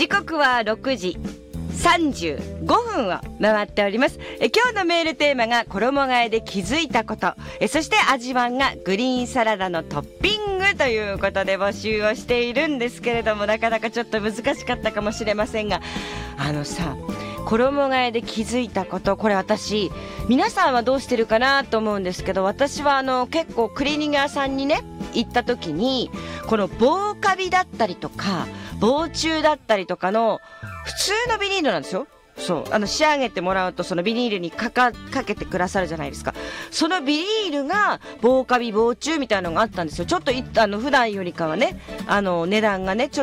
時刻は6時35分を回っております。今日のメールテーマが衣替えで気づいたこと、そして味わんがグリーンサラダのトッピングということで募集をしているんですけれども、なかなかちょっと難しかったかもしれませんが、衣替えで気づいたこと、これ私皆さんはどうしてるかなと思うんですけど、私は結構クリーニング屋さんにね行った時に、この防カビだったりとか防虫だったりとかの普通のビニールなんですよ。そう仕上げてもらうと、そのビニールにかけてくださるじゃないですか。そのビニールが防カビ防虫みたいなのがあったんですよ。ちょっと普段よりかはね値段がねちょ